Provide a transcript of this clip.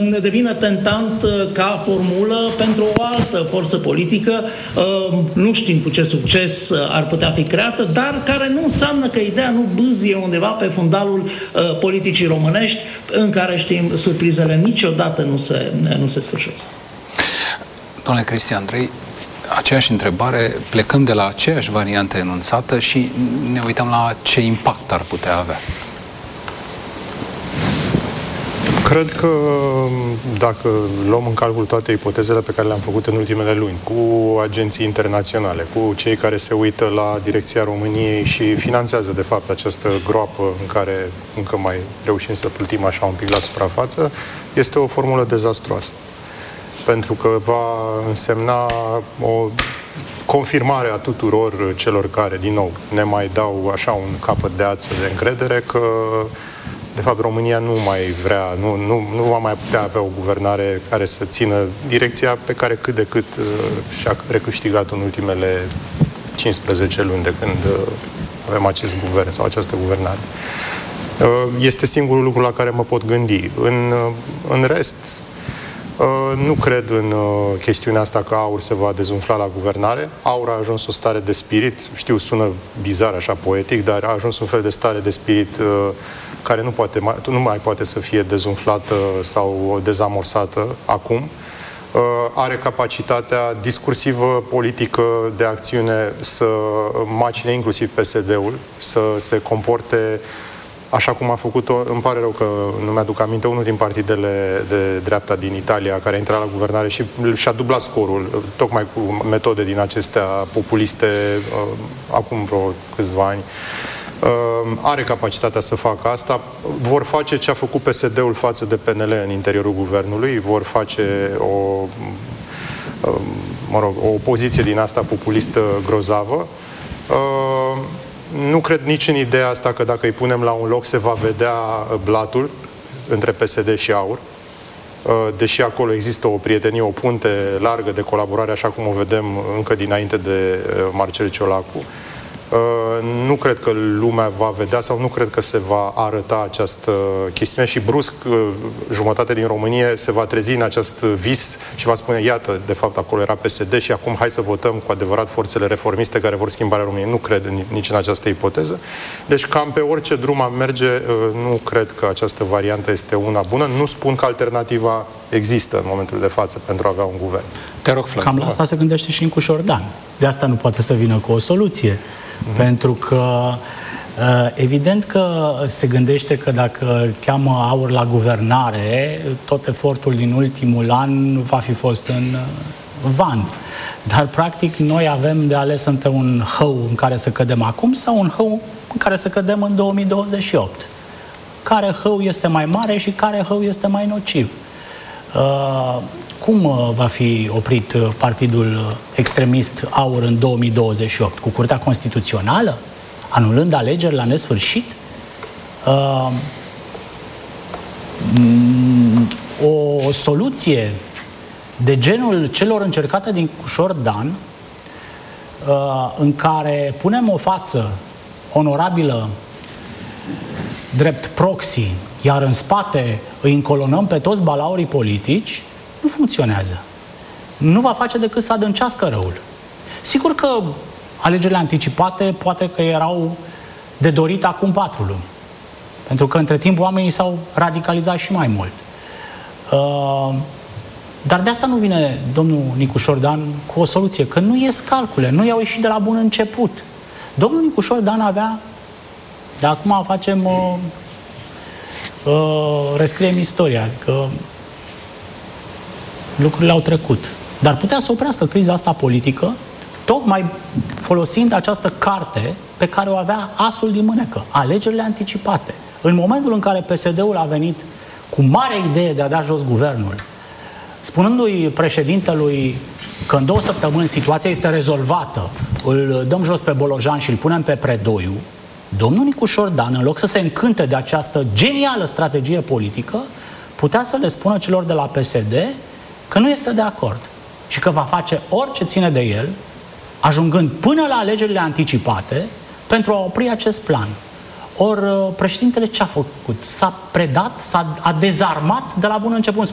devină tentant ca formulă pentru o altă forță politică, nu știm cu ce succes ar putea fi creată, dar care nu înseamnă că ideea nu bâzie undeva pe fundalul politicii românești, în care știm surprizele niciodată nu se sfârșesc. Domnule Cristian Andrei, aceeași întrebare, plecăm de la aceeași variantă enunțată și ne uităm la ce impact ar putea avea. Cred că dacă luăm în calcul toate ipotezele pe care le-am făcut în ultimele luni, cu agenții internaționale, cu cei care se uită la direcția României și finanțează, de fapt, această groapă în care încă mai reușim să plutim așa un pic la suprafață, este o formulă dezastruoasă. Pentru că va însemna o confirmare a tuturor celor care, din nou, ne mai dau așa un capăt de ață de încredere că de fapt, România nu mai vrea, nu va mai putea avea o guvernare care să țină direcția pe care cât de cât și-a recâștigat în ultimele 15 luni de când avem acest guvern sau această guvernare. Este singurul lucru la care mă pot gândi. În rest, nu cred în chestiunea asta că AUR se va dezumfla la guvernare. AUR a ajuns o stare de spirit, știu, sună bizar așa poetic, dar a ajuns un fel de stare de spirit care nu mai poate să fie dezumflată sau dezamorsată acum. Are capacitatea discursivă, politică, de acțiune să macine inclusiv PSD-ul, să se comporte așa cum a făcut-o. Îmi pare rău că nu mi-aduc aminte, unul din partidele de dreapta din Italia care a intrat la guvernare și și-a dublat scorul, tocmai cu metode din acestea populiste, acum vreo câțiva ani. Are capacitatea să facă asta. Vor face ce a făcut PSD-ul față de PNL în interiorul guvernului, vor face o opoziție din asta populistă grozavă. Nu cred nici în ideea asta că dacă îi punem la un loc se va vedea blatul între PSD și AUR, deși acolo există o prietenie, o punte largă de colaborare, așa cum o vedem încă dinainte de Marcel Ciolacu. Nu cred că lumea va vedea sau nu cred că se va arăta această chestiune și brusc jumătate din România se va trezi în acest vis și va spune, iată, de fapt acolo era PSD și acum hai să votăm cu adevărat forțele reformiste care vor schimbarea României. Nu cred nici în această ipoteză. Deci cam pe orice drum am merge, nu cred că această variantă este una bună. Nu spun că alternativa există în momentul de față pentru a avea un guvern. Te rog, Flaviu. Cam la asta se gândește și Nicu Șordan. De asta nu poate să vină cu o soluție. Pentru că evident că se gândește că dacă cheamă AUR la guvernare, tot efortul din ultimul an va fi fost în van. Dar practic noi avem de ales între un hău în care să cădem acum sau un hău în care să cădem în 2028. Care hău este mai mare și care hău este mai nociv? Cum va fi oprit partidul extremist AUR în 2028? Cu Curtea Constituțională? Anulând alegeri la nesfârșit? O soluție de genul celor încercate din Șordan, în care punem o față onorabilă drept proxy, iar în spate îi încolonăm pe toți balaurii politici, nu funcționează. Nu va face decât să adâncească răul. Sigur că alegerile anticipate poate că erau de dorit acum 4 luni. Pentru că între timp oamenii s-au radicalizat și mai mult. Dar de asta nu vine domnul Nicu Șordan cu o soluție, că nu ies calcule, nu i-au ieșit de la bun început. Domnul Nicu Șordan avea, de acum facem rescriem istoria, adică lucrurile au trecut. Dar putea să oprească criza asta politică tocmai folosind această carte pe care o avea asul din mânecă, alegerile anticipate. În momentul în care PSD-ul a venit cu marea idee de a da jos guvernul, spunându-i președintelui că în 2 săptămâni situația este rezolvată, îl dăm jos pe Bolojan și îl punem pe Predoiu, domnul Nicu Șordan, în loc să se încânte de această genială strategie politică, putea să le spună celor de la PSD că nu este de acord și că va face orice ține de el, ajungând până la alegerile anticipate, pentru a opri acest plan. Ori președintele ce a făcut? S-a predat, a dezarmat de la bun început.